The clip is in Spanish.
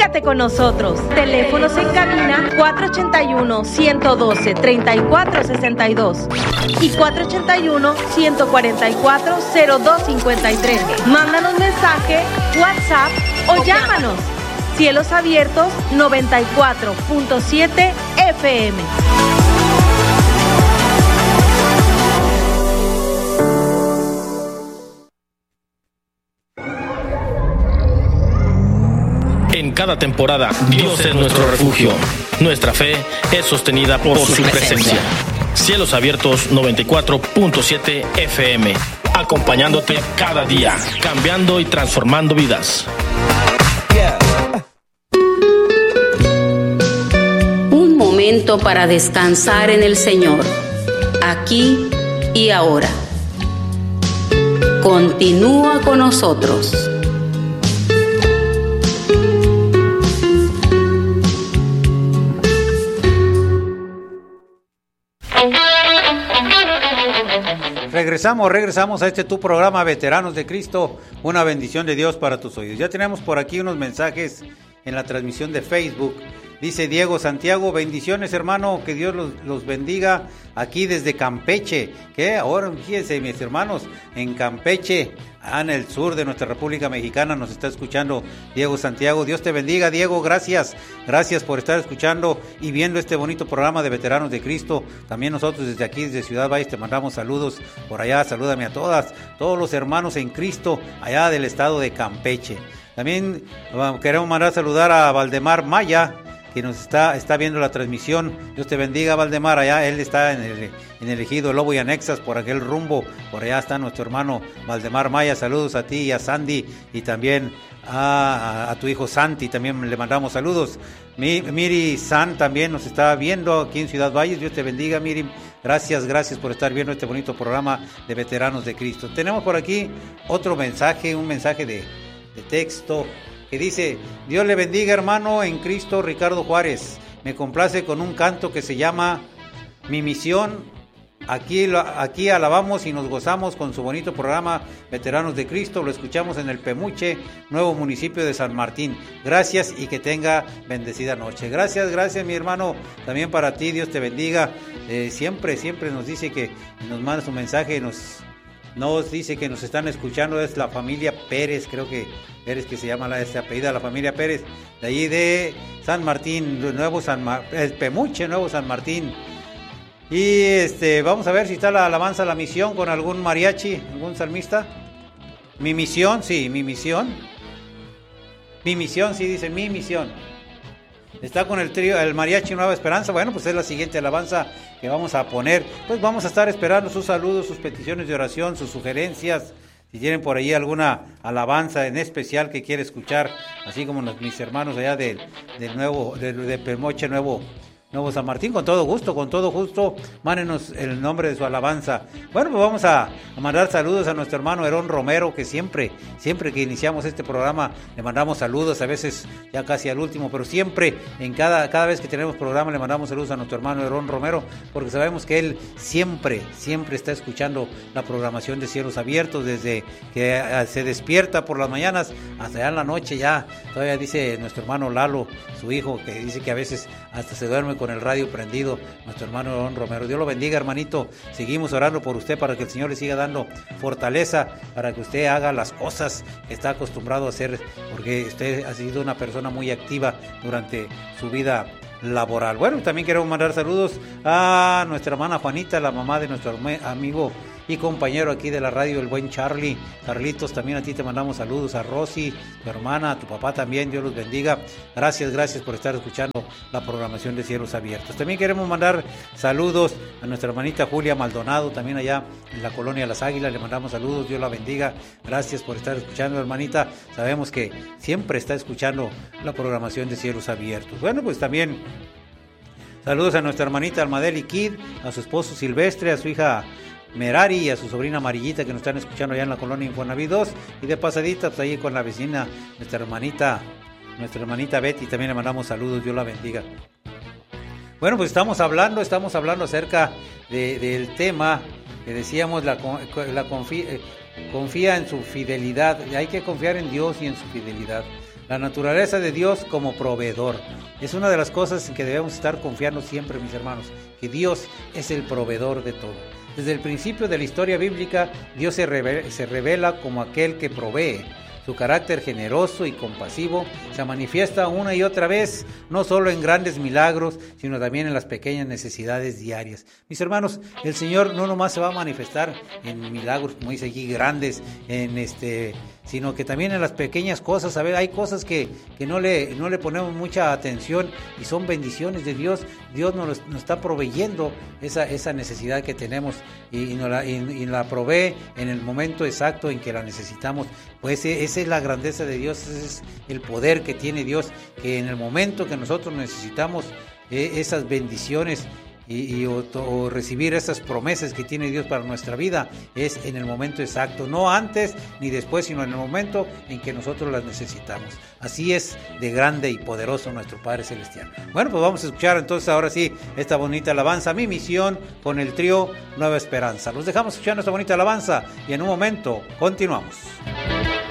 Comunícate con nosotros. Teléfonos en cabina 481-112-3462 y 481-144-0253. Mándanos mensaje, WhatsApp o llámanos. Cielos Abiertos 94.7 FM. En cada temporada, Dios es nuestro refugio. Nuestra fe es sostenida por su presencia. Cielos Abiertos 94.7 FM. Acompañándote cada día, cambiando y transformando vidas. Un momento para descansar en el Señor, aquí y ahora. Continúa con nosotros. Regresamos a este tu programa Veteranos de Cristo, una bendición de Dios para tus oídos. Ya tenemos por aquí unos mensajes en la transmisión de Facebook. Dice Diego Santiago, bendiciones hermano, que Dios los bendiga aquí desde Campeche. Que ahora fíjense mis hermanos, en Campeche, en el sur de nuestra República Mexicana, nos está escuchando Diego Santiago. Dios te bendiga, Diego, gracias por estar escuchando y viendo este bonito programa de Veteranos de Cristo. También nosotros desde aquí, desde Ciudad Valles, te mandamos saludos por allá. Salúdame a todos los hermanos en Cristo allá del estado de Campeche. También queremos mandar saludar a Valdemar Maya, que nos está viendo la transmisión. Dios te bendiga, Valdemar, allá él está en el ejido Lobo y Anexas, por aquel rumbo, por allá está nuestro hermano Valdemar Maya. Saludos a ti y a Sandy, y también a tu hijo Santi, también le mandamos saludos. Miri San también nos está viendo aquí en Ciudad Valles. Dios te bendiga, Miri, gracias por estar viendo este bonito programa de Veteranos de Cristo. Tenemos por aquí otro mensaje, un mensaje de texto que dice: Dios le bendiga hermano en Cristo, Ricardo Juárez. Me complace con un canto que se llama Mi Misión. Aquí alabamos y nos gozamos con su bonito programa Veteranos de Cristo. Lo escuchamos en el Pemuche, nuevo municipio de San Martín. Gracias y que tenga bendecida noche. Gracias mi hermano, también para ti. Dios te bendiga. Siempre nos dice que nos manda su mensaje, nos dice que nos están escuchando. Es la familia Pérez, creo que Pérez, que se llama esta apellida, la familia Pérez, de allí de San Martín, el Pemuche, Nuevo San Martín. Y vamos a ver si está la alabanza, la misión, con algún mariachi, algún salmista. Mi misión, sí, mi misión. Mi misión, sí, dice mi misión. Está con el trío, el mariachi Nueva Esperanza. Bueno, pues es la siguiente alabanza que vamos a poner. Pues vamos a estar esperando sus saludos, sus peticiones de oración, sus sugerencias. Si tienen por ahí alguna alabanza en especial que quiere escuchar, así como mis hermanos allá de Pemoche Nuevo San Martín, con todo gusto, mándenos el nombre de su alabanza. Bueno, pues vamos a mandar saludos a nuestro hermano Herón Romero, que siempre que iniciamos este programa le mandamos saludos, a veces ya casi al último, pero siempre, en cada vez que tenemos programa, le mandamos saludos a nuestro hermano Herón Romero, porque sabemos que él siempre está escuchando la programación de Cielos Abiertos, desde que se despierta por las mañanas hasta ya en la noche. Ya todavía dice nuestro hermano Lalo, su hijo, que dice que a veces hasta se duerme con el radio prendido, nuestro hermano Don Romero. Dios lo bendiga, hermanito. Seguimos orando por usted para que el Señor le siga dando fortaleza, para que usted haga las cosas que está acostumbrado a hacer, porque usted ha sido una persona muy activa durante su vida laboral. Bueno, también queremos mandar saludos a nuestra hermana Juanita, la mamá de nuestro amigo y compañero aquí de la radio, el buen Charlie. Carlitos, también a ti te mandamos saludos, a Rosy, tu hermana, a tu papá también. Dios los bendiga. Gracias por estar escuchando la programación de Cielos Abiertos. También queremos mandar saludos a nuestra hermanita Julia Maldonado, también allá en la colonia Las Águilas. Le mandamos saludos, Dios la bendiga. Gracias por estar escuchando, hermanita. Sabemos que siempre está escuchando la programación de Cielos Abiertos. Bueno, pues también saludos a nuestra hermanita Almadeli Kid, a su esposo Silvestre, a su hija Merari y a su sobrina Amarillita, que nos están escuchando allá en la colonia Infonavit 2, y de pasadita pues ahí con la vecina, nuestra hermanita Betty, también le mandamos saludos, Dios la bendiga. Bueno, pues estamos hablando confía en su fidelidad. Hay que confiar en Dios y en su fidelidad. La naturaleza de Dios como proveedor. Es una de las cosas en que debemos estar confiando siempre, mis hermanos, que Dios es el proveedor de todo. Desde el principio de la historia bíblica, Dios se revela como aquel que provee. Su carácter generoso y compasivo se manifiesta una y otra vez, no solo en grandes milagros, sino también en las pequeñas necesidades diarias. Mis hermanos, el Señor no nomás se va a manifestar en milagros, como dice aquí, grandes, sino que también en las pequeñas cosas. A ver, hay cosas que no le ponemos mucha atención y son bendiciones de Dios. Dios nos está proveyendo esa necesidad que tenemos y la provee en el momento exacto en que la necesitamos. Pues esa es la grandeza de Dios, ese es el poder que tiene Dios, que en el momento que nosotros necesitamos esas bendiciones o recibir esas promesas que tiene Dios para nuestra vida, es en el momento exacto, no antes ni después, sino en el momento en que nosotros las necesitamos. Así es de grande y poderoso nuestro Padre Celestial. Bueno, pues vamos a escuchar entonces ahora sí esta bonita alabanza, Mi Misión, con el trío Nueva Esperanza. Los dejamos escuchando esta bonita alabanza y en un momento continuamos.